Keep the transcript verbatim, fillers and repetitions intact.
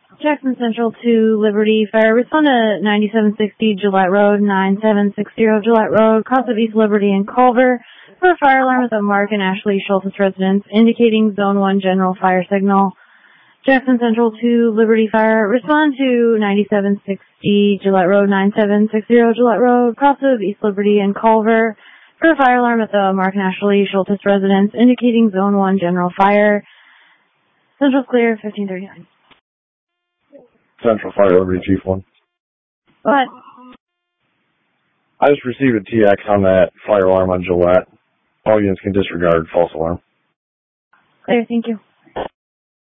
Jackson Central to Liberty Fire. Respond to ninety-seven sixty Gillette Road, nine seven six zero Gillette Road, cross of East Liberty and Culver, for a fire alarm at the Mark and Ashley Schultes residence, indicating Zone one general fire signal. Jackson Central to Liberty Fire. Respond to ninety-seven sixty Gillette Road, nine seven six zero Gillette Road, cross of East Liberty and Culver, for a fire alarm at the Mark and Ashley Schultes residence, indicating Zone one general fire. Central clear, fifteen thirty-nine. Central Fire Liberty, Chief one. What? I just received a T X on that fire alarm on Gillette. All units can disregard false alarm. Clear, thank you.